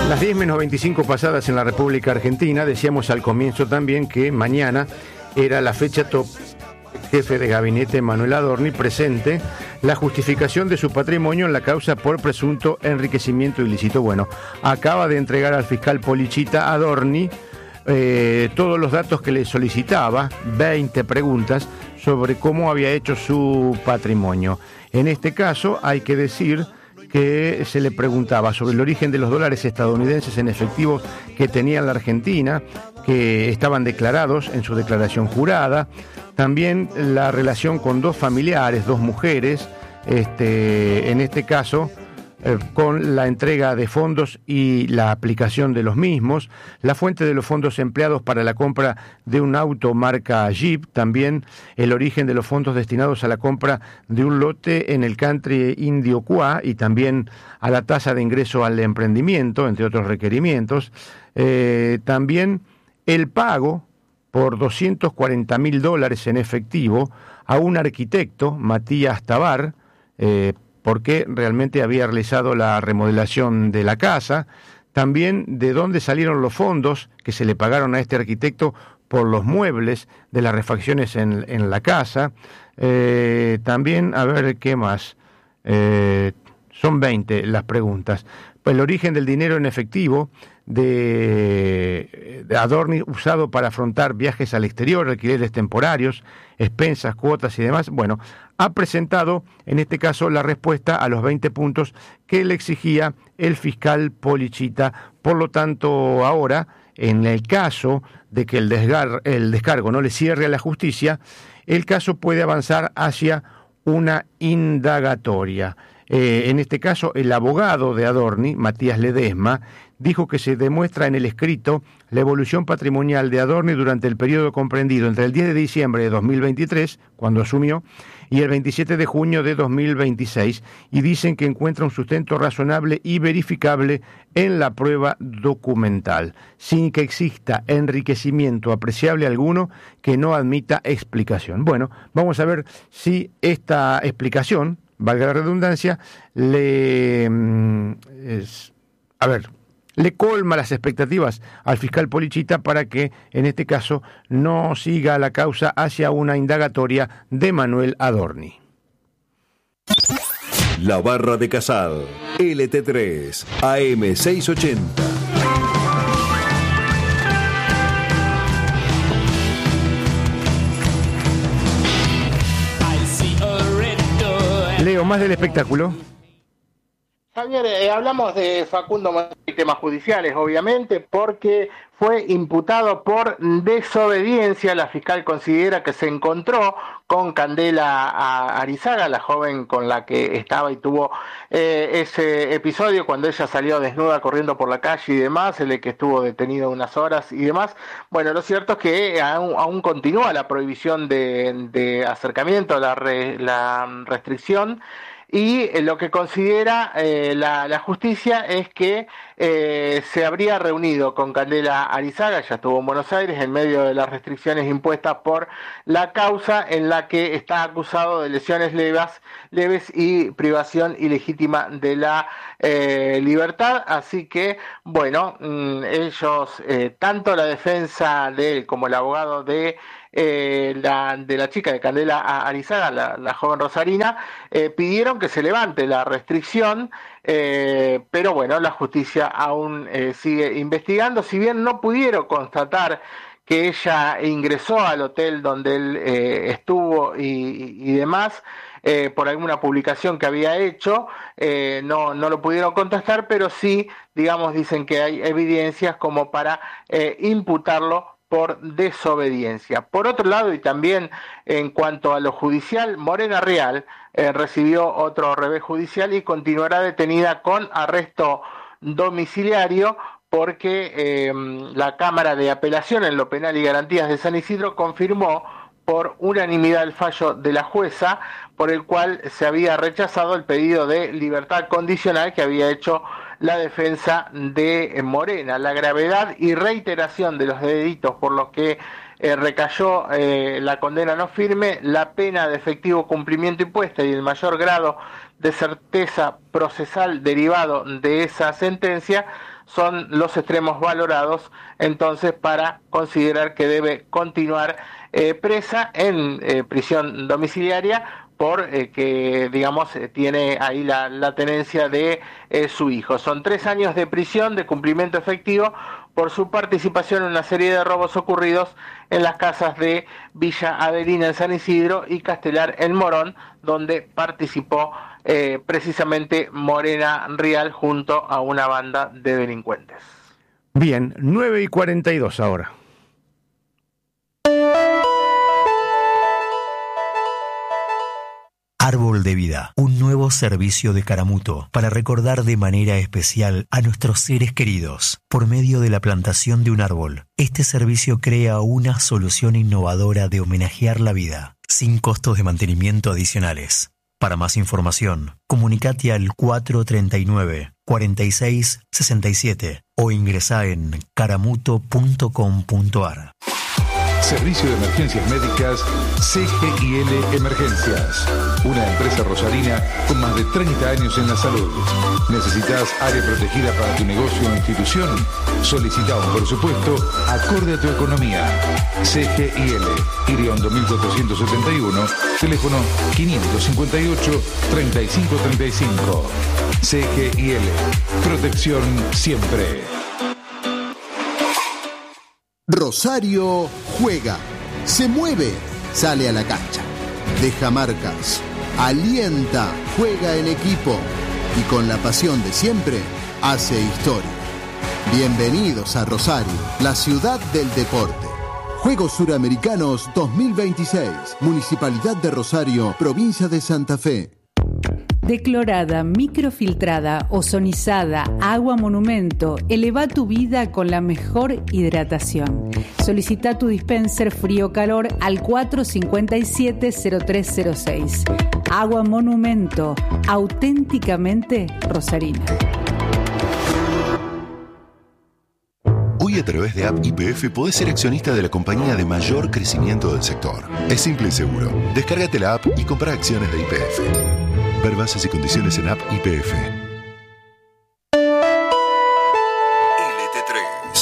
Las 10 menos 25 pasadas en la República Argentina. Decíamos al comienzo también que mañana era la fecha top. Jefe de gabinete Manuel Adorni presente la justificación de su patrimonio en la causa por presunto enriquecimiento ilícito. Bueno, acaba de entregar al fiscal Polichita Adorni todos los datos que le solicitaba, 20 preguntas sobre cómo había hecho su patrimonio. En este caso hay que decir que se le preguntaba sobre el origen de los dólares estadounidenses en efectivo que tenía la Argentina, que estaban declarados en su declaración jurada, también la relación con dos familiares, dos mujeres, en este caso con la entrega de fondos y la aplicación de los mismos, la fuente de los fondos empleados para la compra de un auto marca Jeep, también el origen de los fondos destinados a la compra de un lote en el country indio Cuá y también a la tasa de ingreso al emprendimiento, entre otros requerimientos, también el pago por $240.000 en efectivo a un arquitecto, Matías Tabar, porque realmente había realizado la remodelación de la casa, también de dónde salieron los fondos que se le pagaron a este arquitecto por los muebles de las refacciones en la casa, también, a ver, ¿qué más? Son 20 las preguntas. El origen del dinero en efectivo de Adorni usado para afrontar viajes al exterior, alquileres temporarios, expensas, cuotas y demás. Bueno, ha presentado en este caso la respuesta a los 20 puntos que le exigía el fiscal Polichita. Por lo tanto, ahora, en el caso de que el descargo no le cierre a la justicia, el caso puede avanzar hacia una indagatoria. En este caso, el abogado de Adorni, Matías Ledesma, dijo que se demuestra en el escrito la evolución patrimonial de Adorni durante el periodo comprendido entre el 10 de diciembre de 2023, cuando asumió, y el 27 de junio de 2026, y dicen que encuentra un sustento razonable y verificable en la prueba documental, sin que exista enriquecimiento apreciable alguno que no admita explicación. Bueno, vamos a ver si esta explicación, valga la redundancia, le colma las expectativas al fiscal Polichita para que, en este caso, no siga la causa hacia una indagatoria de Manuel Adorni. La Barra de Casal, LT3, AM680. Leo, más del espectáculo. Javier, hablamos de Facundo Montero y temas judiciales, obviamente, porque fue imputado por desobediencia. La fiscal considera que se encontró con Candela Arizaga, la joven con la que estaba y tuvo ese episodio cuando ella salió desnuda corriendo por la calle y demás, el que estuvo detenido unas horas y demás. Bueno, lo cierto es que aún continúa la prohibición de acercamiento, la restricción. Y lo que considera la justicia es que se habría reunido con Candela Arizaga, ya estuvo en Buenos Aires, en medio de las restricciones impuestas por la causa en la que está acusado de lesiones leves y privación ilegítima de la libertad. Así que, bueno, ellos, tanto la defensa de él como el abogado de la chica de Candela Arizaga, la joven rosarina, pidieron que se levante la restricción, pero bueno, la justicia aún sigue investigando. Si bien no pudieron constatar que ella ingresó al hotel donde él estuvo y demás, por alguna publicación que había hecho, no lo pudieron contestar, pero sí, digamos, dicen que hay evidencias como para imputarlo por desobediencia. Por otro lado, y también en cuanto a lo judicial, Morena Real recibió otro revés judicial y continuará detenida con arresto domiciliario porque la Cámara de Apelación en lo Penal y Garantías de San Isidro confirmó por unanimidad el fallo de la jueza por el cual se había rechazado el pedido de libertad condicional que había hecho la defensa de Morena. La gravedad y reiteración de los delitos por los que recayó la condena no firme, la pena de efectivo cumplimiento impuesta y el mayor grado de certeza procesal derivado de esa sentencia son los extremos valorados entonces para considerar que debe continuar presa en prisión domiciliaria por que, digamos, tiene ahí la tenencia de su hijo. Son 3 años de prisión de cumplimiento efectivo por su participación en una serie de robos ocurridos en las casas de Villa Adelina en San Isidro y Castelar en Morón, donde participó precisamente Morena Rial junto a una banda de delincuentes. Bien, 9:42 ahora. Árbol de Vida, un nuevo servicio de Caramuto para recordar de manera especial a nuestros seres queridos por medio de la plantación de un árbol. Este servicio crea una solución innovadora de homenajear la vida, sin costos de mantenimiento adicionales. Para más información, comunicate al 439-4667 o ingresá en caramuto.com.ar. Servicio de Emergencias Médicas CGIL Emergencias, una empresa rosarina con más de 30 años en la salud. ¿Necesitas área protegida para tu negocio o institución? Solicita un presupuesto acorde a tu economía. CGIL, Iriondo 1471, teléfono 558-3535. CGIL, protección siempre. Rosario juega, se mueve, sale a la cancha, deja marcas, alienta, juega en equipo y con la pasión de siempre hace historia. Bienvenidos a Rosario, la ciudad del deporte. Juegos Suramericanos 2026, Municipalidad de Rosario, Provincia de Santa Fe. Declorada, microfiltrada, ozonizada, agua monumento, eleva tu vida con la mejor hidratación. Solicita tu dispenser frío-calor al 457-0306. Agua monumento, auténticamente rosarina. Hoy a través de App YPF podés ser accionista de la compañía de mayor crecimiento del sector. Es simple y seguro. Descárgate la app y compra acciones de YPF. Ver bases y condiciones en App YPF. LT3.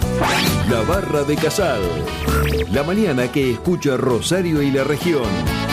La Barra de Casal. La mañana que escucha Rosario y la región.